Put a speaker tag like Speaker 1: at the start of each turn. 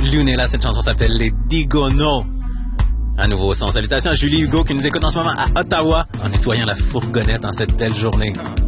Speaker 1: Lunella, cette chanson s'appelle Les Digono. À nouveau, sans salutations à Julie Hugo qui nous écoute en ce moment à Ottawa en nettoyant la fourgonnette en cette belle journée.